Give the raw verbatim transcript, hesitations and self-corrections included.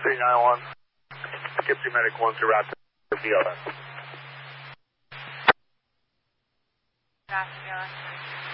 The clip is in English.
three nine one. Gypsy Medic one to route to B L S. Route to B L S.